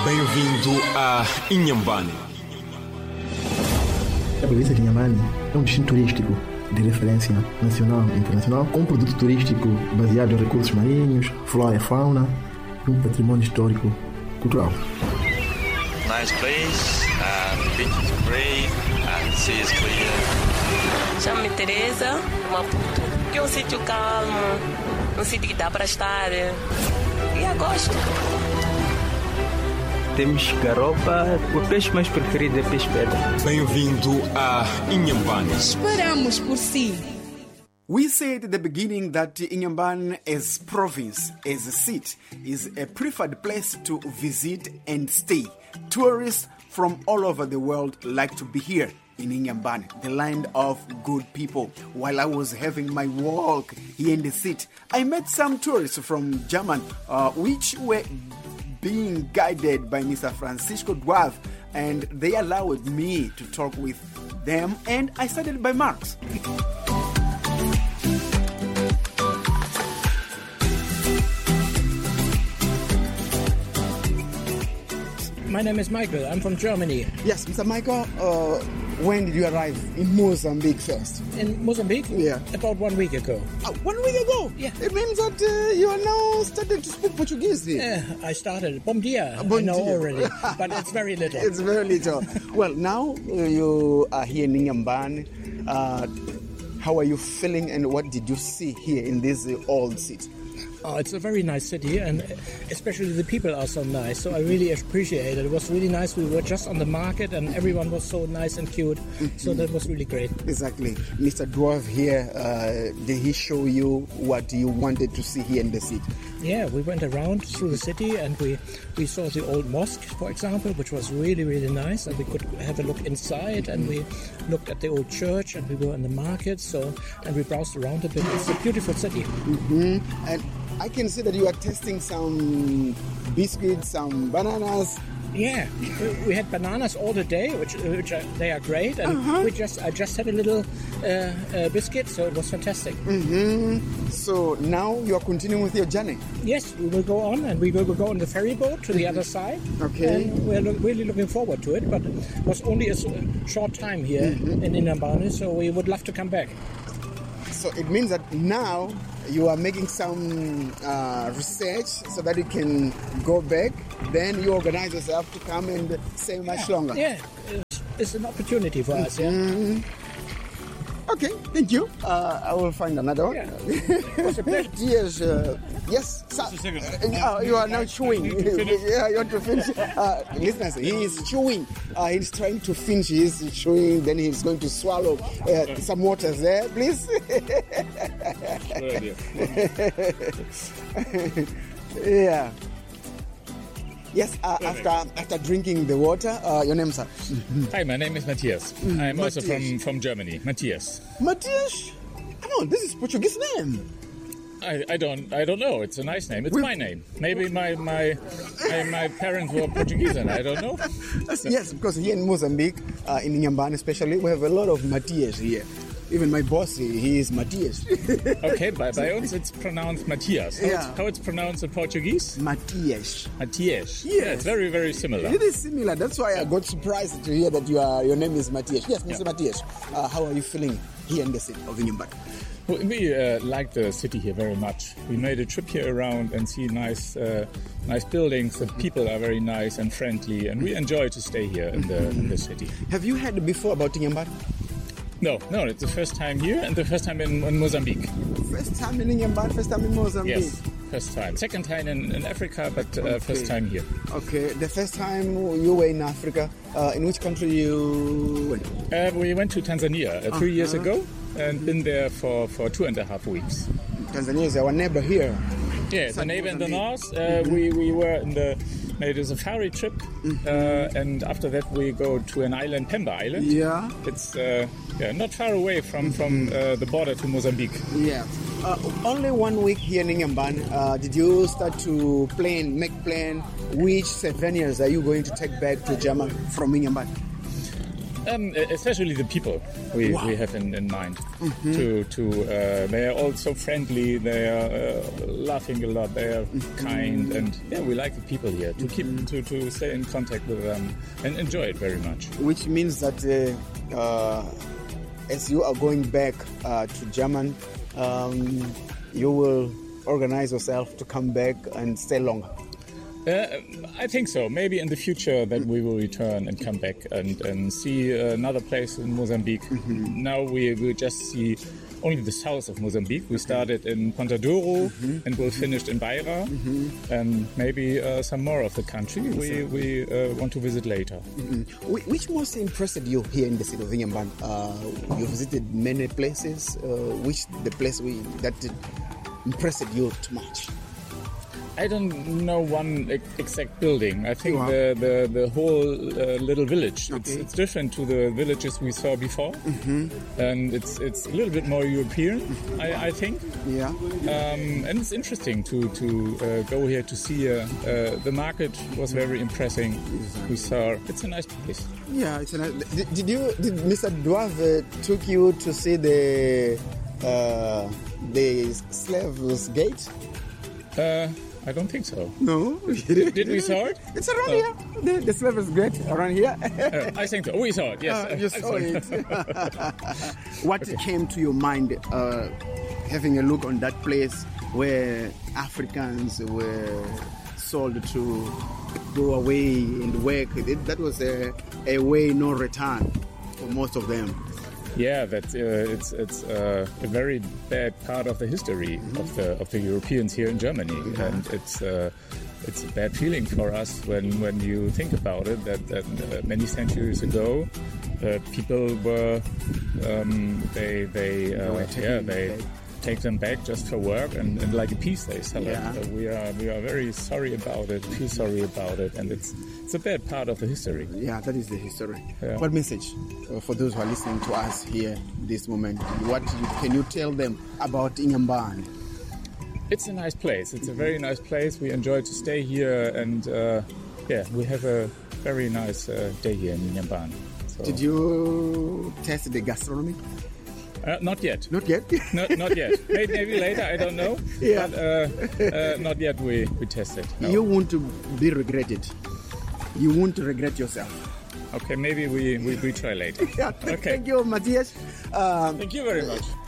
Bem-vindo a Inhambane. A província de Inhambane é um destino turístico de referência nacional e internacional, com um produto turístico baseado em recursos marinhos, flora e fauna e um patrimônio histórico cultural. Nice place, the beach is great, and the sea is clear. Chamo-me Teresa, Maputo, que é um sítio calmo, um sítio que dá para estar, e eu gosto. Temos garopa, o peixe mais preferido é peixe-pedra. Bem-vindo a Inhambane. Esperamos por si. We said at the beginning that Inhambane as province, as a seat, is a preferred place to visit and stay. Tourists from all over the world like to be here in Inhambane, the land of good people. While I was having my walk here in the city, I met some tourists from Germany, which were being guided by Mr. Francisco Duave, and they allowed me to talk with them, and I started by Marx. My name is Michael. I'm from Germany. Yes, Mr. Michael, when did you arrive in Mozambique first? In Mozambique? Yeah. About 1 week ago. 1 week ago? Yeah. It means that you are now starting to speak Portuguese here. Yeah, I started. Bom dia. Bom I know dia. already, but it's very little. It's very little. Well, now you are here in Inhambane. How are you feeling, and what did you see here in this old city? Oh, it's a very nice city, and especially the people are so nice. So I really appreciate it. It was really nice. We were just on the market, and everyone was so nice and cute. So that was really great. Exactly. Mr. Dwarf here, did he show you what you wanted to see here in the city? Yeah, we went around through the city, and we saw the old mosque, for example, which was really, really nice. And we could have a look inside, and we looked at the old church, and we were in the market. And we browsed around a bit. It's a beautiful city. And I can see that you are testing some biscuits, some bananas. Yeah, we had bananas all the day, which they are great, and I just had a little biscuit, so it was fantastic. So now you are continuing with your journey. Yes, we will go on, and we will go on the ferry boat to the other side. Okay. And we're really looking forward to it, but it was only a short time here in Inhambane, so we would love to come back. So it means that now you are making some research so that you can go back. Then you organize yourself to come and stay much longer. Yeah, it's an opportunity for us. Yeah. Okay, thank you. I will find another one. Yeah. It was a pleasure. Yes, yes. Sir. You are now chewing. Yeah, you want to finish. Listeners, he is chewing. He's trying to finish his chewing. Then he's going to swallow some water there, please. Yeah. Yes, after drinking the water, your name, sir? Hi, my name is Matthias. I'm also from Germany. Matthias. Matthias? Come on, this is Portuguese name. I don't know. It's a nice name. It's my name. Maybe my parents were Portuguese, and I don't know. Yes, because here in Mozambique, in Inhambane especially, we have a lot of Matthias here. Even my boss, he is Matthias. Okay, by us it's pronounced Matthias. How it's pronounced in Portuguese? Matthias. Matthias. Yes. Yeah, it's very, very similar. It is similar. That's why I got surprised to hear that your name is Matthias. Yes, Mr. Matthias. How are you feeling here in the city of Inhambane? We like the city here very much. We made a trip here around and see nice buildings. The people are very nice and friendly, and we enjoy to stay here in the city. Have you heard before about Inhambane? No, it's the first time here and the first time in Mozambique. First time in Inhambane, first time in Mozambique? Yes, first time. Second time in Africa, but first time here. Okay, the first time you were in Africa, in which country you went? We went to Tanzania 3 years ago and been there for 2.5 weeks. Tanzania is our neighbor here. Yeah, the neighbor in the north. We were made a safari trip, and after that we go to an island, Pemba Island. Yeah. It's not far away from the border to Mozambique. Yeah. Only 1 week here in Inhambane. Did you start to make plan which souvenirs are you going to take back to Germany from Inhambane? Especially the people we have in mind. They are all so friendly. They are laughing a lot. They are kind, and we like the people here. To keep to stay in contact with them and enjoy it very much. Which means that as you are going back to German, you will organize yourself to come back and stay longer. I think so. Maybe in the future that we will return and come back and see another place in Mozambique. Now we will just see only the south of Mozambique. We started in Ponta Douro and we'll finish in Beira, and maybe some more of the country we want to visit later. Which most impressed you here in the city of Inhambane? You visited many places. Which the place that impressed you too much? I don't know one exact building. I think the whole little village. Okay. It's different to the villages we saw before, and it's a little bit more European. I think. Yeah. And it's interesting to go here to see. The market was very impressive. We saw. It's a nice place. Yeah, it's a nice. Did Mr. Duave took you to see the Slaves Gate? I don't think so. No. Did we saw it? It's around here. The Slaves Gate around here. I think so. We saw it, yes. You saw it. What came to your mind having a look on that place where Africans were sold to go away and work? That was a way no return for most of them. Yeah, that it's a very bad part of the history of the Europeans here in Germany, and it's a bad feeling for us when you think about it. That many centuries ago, people were they take them back just for work and like a piece they sell it. So we are very sorry about it. Feel sorry about it, and it's a bad part of the history. Yeah, that is the history. Yeah. What message for those who are listening to us here this moment? What can you tell them about Inhambane? It's a nice place. It's a very nice place. We enjoy to stay here, and we have a very nice day here in Inhambane. So. Did you test the gastronomy? Not yet. Not yet? Not yet. Maybe later, I don't know. Yeah. But not yet we tested. No. You want to be regretted. You want to regret yourself. Okay, maybe we try later. Yeah, okay. Thank you, Matthias. Thank you very much.